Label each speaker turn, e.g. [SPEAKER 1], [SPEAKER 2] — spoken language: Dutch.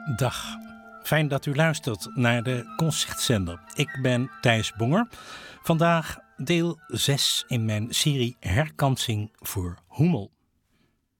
[SPEAKER 1] Dag, fijn dat u luistert naar de Concertzender. Ik ben Thijs Bonger. Vandaag deel 6 in mijn serie Herkansing voor Hummel.